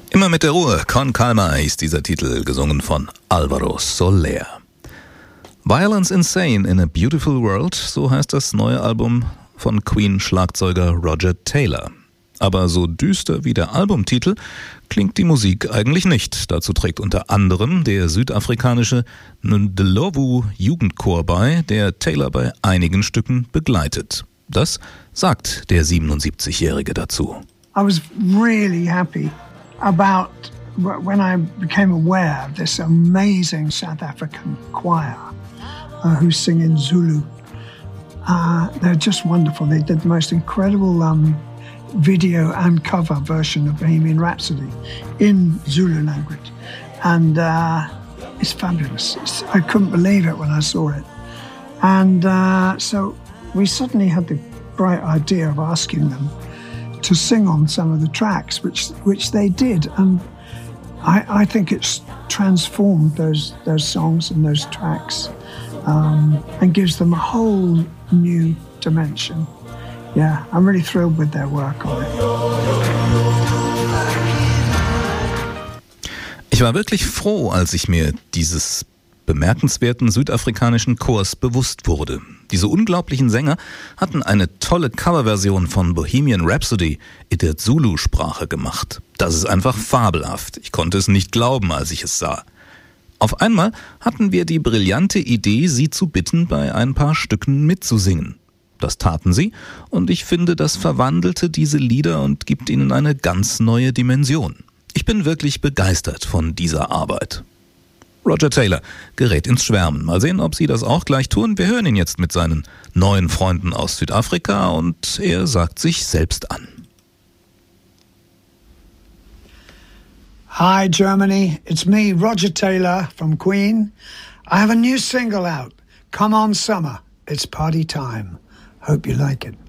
Immer mit der Ruhe, Con Calma ist dieser Titel, gesungen von Alvaro Soler. Violence Insane in a Beautiful World, so heißt das neue Album von Queen-Schlagzeuger Roger Taylor. Aber so düster wie der Albumtitel klingt die Musik eigentlich nicht. Dazu trägt unter anderem der südafrikanische Ndlovu Jugendchor bei, der Taylor bei einigen Stücken begleitet. Das sagt der 77-Jährige dazu. I was really happy about when I became aware of this amazing South African choir who sing in Zulu. They're just wonderful. They did the most incredible video and cover version of Bohemian Rhapsody in Zulu language. And it's fabulous. I couldn't believe it when I saw it. And so we suddenly had the bright idea of asking them to sing on some of the tracks, which they did. And I think it's transformed those songs and those tracks and gives them a whole new dimension. Yeah, I'm really thrilled with their work on it. Ich war wirklich froh, als ich mir dieses bemerkenswerten südafrikanischen Chors bewusst wurde. Diese unglaublichen Sänger hatten eine tolle Coverversion von Bohemian Rhapsody in der Zulu-Sprache gemacht. Das ist einfach fabelhaft. Ich konnte es nicht glauben, als ich es sah. Auf einmal hatten wir die brillante Idee, sie zu bitten, bei ein paar Stücken mitzusingen. Das taten sie, und ich finde, das verwandelte diese Lieder und gibt ihnen eine ganz neue Dimension. Ich bin wirklich begeistert von dieser Arbeit. Roger Taylor gerät ins Schwärmen. Mal sehen, ob Sie das auch gleich tun. Wir hören ihn jetzt mit seinen neuen Freunden aus Südafrika und er sagt sich selbst an. Hi Germany, it's me, Roger Taylor from Queen. I have a new single out, Come On Summer, it's party time. Hope you like it.